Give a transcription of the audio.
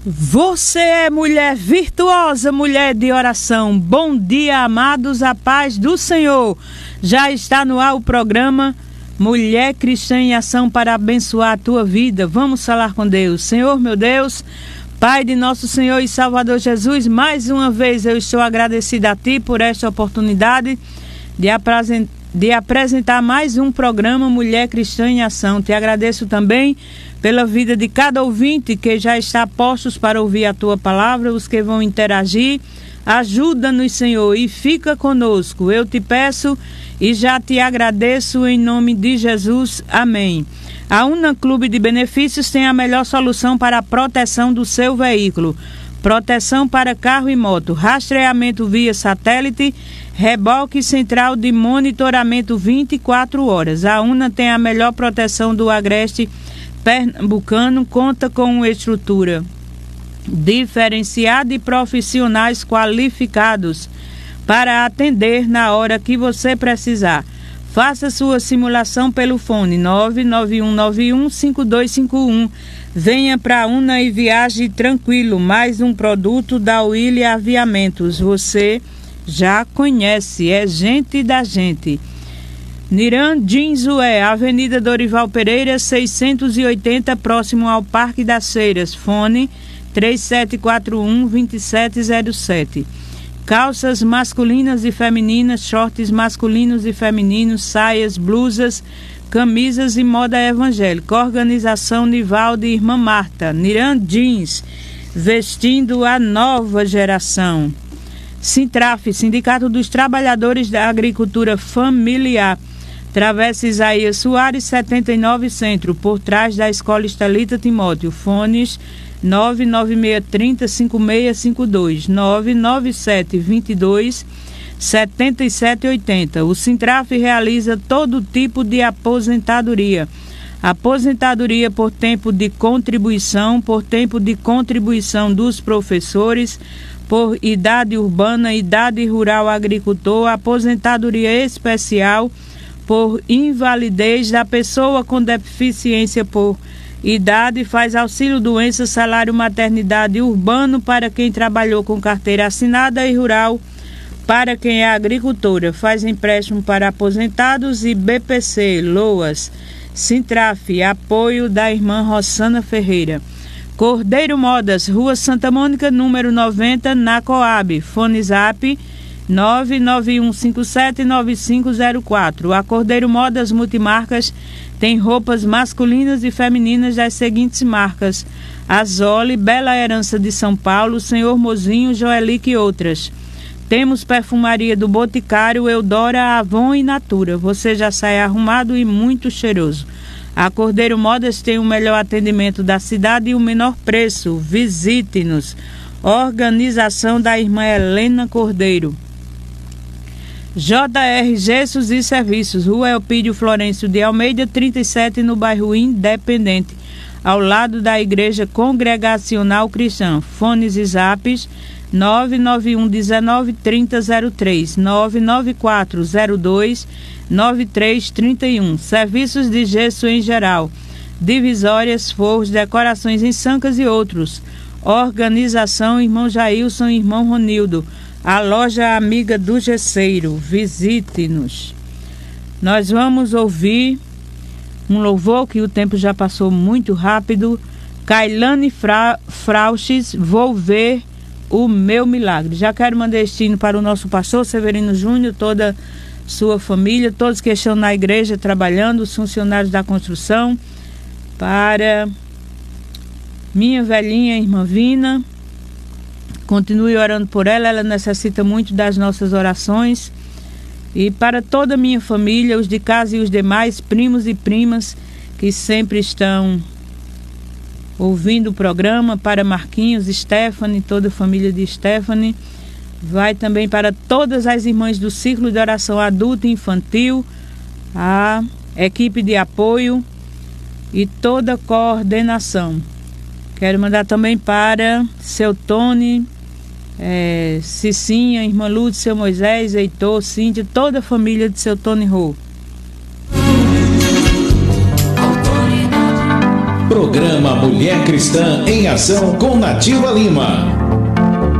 Você é mulher virtuosa, mulher de oração. Bom dia, amados, a paz do Senhor. Já está no ar o programa Mulher Cristã em Ação para abençoar a tua vida. Vamos falar com Deus. Senhor, meu Deus, Pai de nosso Senhor e Salvador Jesus, mais uma vez eu estou agradecida a Ti por esta oportunidade de apresentar mais um programa Mulher Cristã em Ação. Te agradeço também pela vida de cada ouvinte que já está postos para ouvir a Tua palavra, os que vão interagir. Ajuda-nos, Senhor, e fica conosco. Eu te peço e já te agradeço em nome de Jesus. Amém. A Una Clube de Benefícios tem a melhor solução para a proteção do seu veículo. Proteção para carro e moto, rastreamento via satélite, reboque central de monitoramento 24 horas. A Una tem a melhor proteção do agreste pernambucano, conta com uma estrutura diferenciada e profissionais qualificados para atender na hora que você precisar. Faça sua simulação pelo fone 991915251. Venha para a Una e viaje tranquilo. Mais um produto da Willy Aviamentos. Você já conhece, é gente da gente. Niran Dinzué, Avenida Dorival Pereira, 680, próximo ao Parque das Feiras. Fone 3741-2707. Calças masculinas e femininas, shorts masculinos e femininos, saias, blusas, camisas e moda evangélica. Organização Nivaldo e Irmã Marta. Niran Jeans, vestindo a nova geração. Sintraf, Sindicato dos Trabalhadores da Agricultura Familiar. Travessa Isaías Soares, 79 Centro, por trás da Escola Estelita Timóteo. Fones 99630-5652, 99722-7780. O Sintraf realiza todo tipo de aposentadoria. Aposentadoria por tempo de contribuição dos professores, por idade urbana, idade rural agricultor, aposentadoria especial por invalidez da pessoa com deficiência por idade, faz auxílio doença, salário maternidade urbano para quem trabalhou com carteira assinada e rural para quem é agricultora, faz empréstimo para aposentados e BPC, LOAS, Sintraf, apoio da irmã Rossana Ferreira. Cordeiro Modas, Rua Santa Mônica, número 90, na Coab, fone zap 991579504. A Cordeiro Modas Multimarcas tem roupas masculinas e femininas das seguintes marcas: Azole, Bela Herança de São Paulo, Senhor Mozinho, Joelic e outras. Temos perfumaria do Boticário, Eudora, Avon e Natura. Você já sai arrumado e muito cheiroso. A Cordeiro Modas tem o melhor atendimento da cidade e o menor preço. Visite-nos. Organização da irmã Helena Cordeiro. JR Gessos e Serviços, Rua Elpídio Florencio de Almeida, 37, no bairro Independente, ao lado da Igreja Congregacional Cristã. Fones e zaps 991193003, 994029331. Serviços de gesso em geral, divisórias, forros, decorações em sancas e outros. Organização Irmão Jailson e Irmão Ronildo. A loja amiga do gesseiro. Visite-nos. Nós vamos ouvir um louvor que o tempo já passou muito rápido. Kailane Frauches, Vou Ver o Meu Milagre. Já quero mandar destino para o nosso pastor Severino Júnior, toda sua família, todos que estão na igreja trabalhando, os funcionários da construção, para minha velhinha irmã Vina. Continue orando por ela, ela necessita muito das nossas orações. E para toda a minha família, os de casa e os demais primos e primas que sempre estão ouvindo o programa, para Marquinhos, Stephanie, toda a família de Stephanie. Vai também para todas as irmãs do Círculo de Oração Adulta e Infantil, a equipe de apoio e toda a coordenação. Quero mandar também para seu Tony, Cicinha, irmã Lúcia, seu Moisés, Heitor, Cíntia, toda a família de seu Tony Rô. Programa Mulher Mulher Cristã em Ação com Nativa Lima.